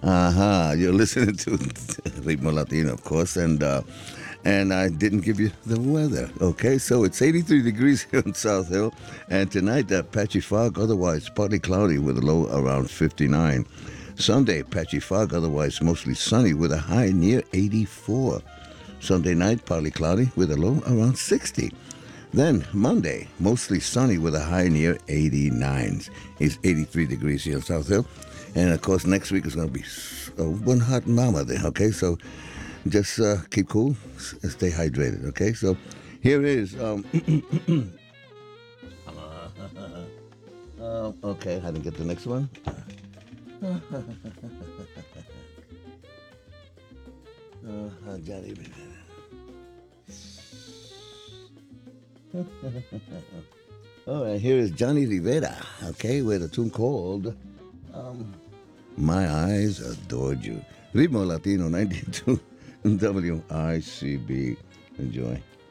You're listening to Ritmo Latino, of course, and I didn't give you the weather. Okay, so it's 83 degrees here in South Hill, and tonight patchy fog, otherwise partly cloudy with a low around 59. Sunday, patchy fog, otherwise mostly sunny with a high near 84. Sunday night, partly cloudy with a low around 60. Then Monday, mostly sunny with a high near 89. It's 83 degrees here in South Hill. And of course, next week is going to be one hot mama there, okay? So just keep cool and stay hydrated, okay? So here is, okay, I didn't get the next one. Johnny. All right, here is Johnny Rivera, okay, with a tune called My Eyes Adored You. Ritmo Latino 92 WICB. Enjoy.